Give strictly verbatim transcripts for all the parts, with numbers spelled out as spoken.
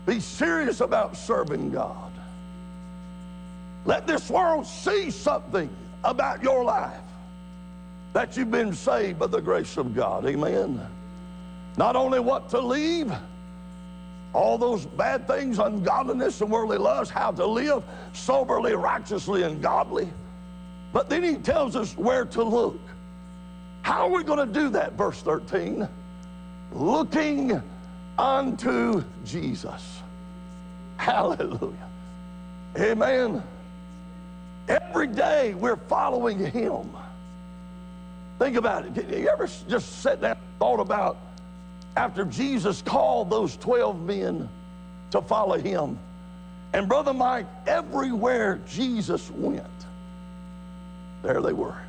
Be serious about serving God. Let this world see something about your life, that you've been saved by the grace of God. Amen. Not only what to leave, all those bad things, ungodliness and worldly lust, how to live soberly, righteously, and godly. But then he tells us where to look. How are we going to do that? Verse thirteen, looking unto Jesus. Hallelujah. Amen. Every day we're following him. Think about it. You ever just sat down and thought about after Jesus called those twelve men to follow him? And Brother Mike, everywhere Jesus went, there they were.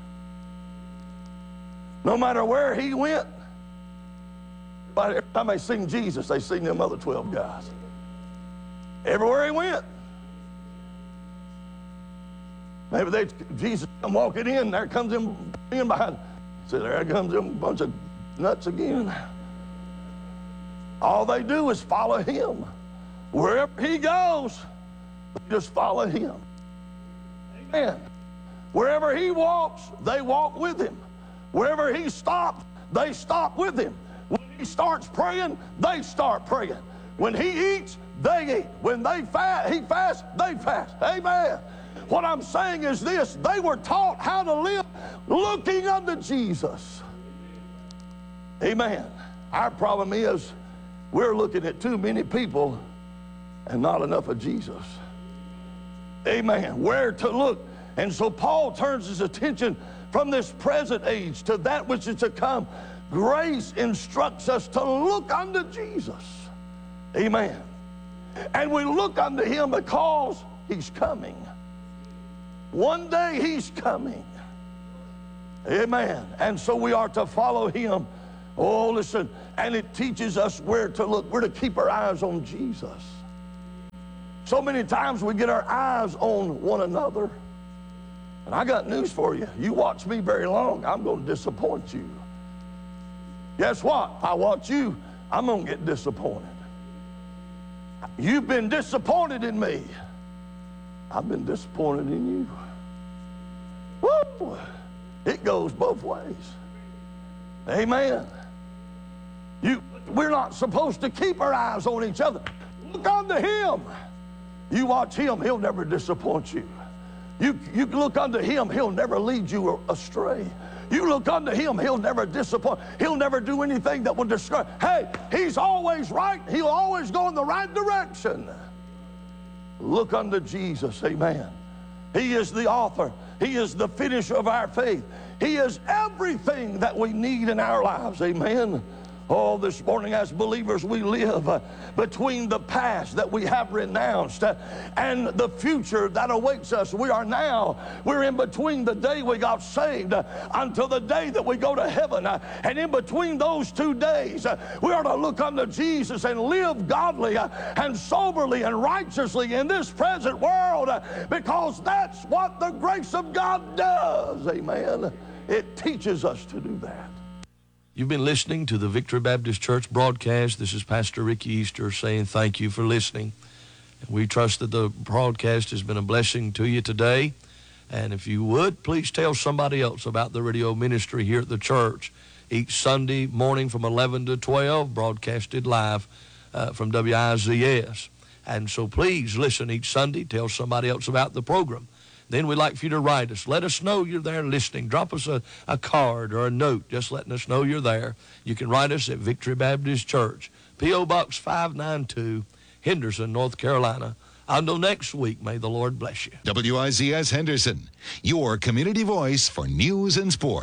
No matter where he went, but every time they seen Jesus, they seen them other twelve guys. Everywhere he went. Maybe they, Jesus come walking in, there comes him in behind. So there comes them bunch of nuts again. All they do is follow him. Wherever he goes, they just follow him. Amen. Wherever he walks, they walk with him. Wherever he stops, they stop with him. When he starts praying, they start praying. When he eats, they eat. When they fast, he fasts, they fast. Amen. What I'm saying is this: they were taught how to live looking unto Jesus. Amen. Our problem is we're looking at too many people and not enough of Jesus. Amen. Where to look. And so Paul turns his attention from this present age to that which is to come. Grace instructs us to look unto Jesus. Amen. And we look unto him because he's coming. One day he's coming. Amen. And so we are to follow him. Oh, listen, and it teaches us where to look. We're to keep our eyes on Jesus. So many times we get our eyes on one another. And I got news for you. You watch me very long, I'm going to disappoint you. Guess what? If I watch you, I'm going to get disappointed. You've been disappointed in me. I've been disappointed in you. Woo! It goes both ways. Amen. You, we're not supposed to keep our eyes on each other. Look unto him. You watch him, he'll never disappoint you. You, you look unto him, he'll never lead you astray. You look unto him, he'll never disappoint. He'll never do anything that will discourage. Hey, he's always right. He'll always go in the right direction. Look unto Jesus, amen. He is the author. He is the finisher of our faith. He is everything that we need in our lives, amen. Oh, this morning as believers we live uh, between the past that we have renounced uh, and the future that awaits us. We are now, we're in between the day we got saved uh, until the day that we go to heaven. Uh, and in between those two days, uh, we are to look unto Jesus and live godly uh, and soberly and righteously in this present world uh, because that's what the grace of God does. Amen. It teaches us to do that. You've been listening to the Victory Baptist Church broadcast. This is Pastor Ricky Easter saying thank you for listening. We trust that the broadcast has been a blessing to you today. And if you would, please tell somebody else about the radio ministry here at the church. Each Sunday morning from eleven to twelve, broadcasted live uh, from W I Z S. And so please listen each Sunday. Tell somebody else about the program. Then we'd like for you to write us. Let us know you're there listening. Drop us a, a card or a note just letting us know you're there. You can write us at Victory Baptist Church, P O Box five ninety-two, Henderson, North Carolina. Until next week, may the Lord bless you. W I Z S Henderson, your community voice for news and sports.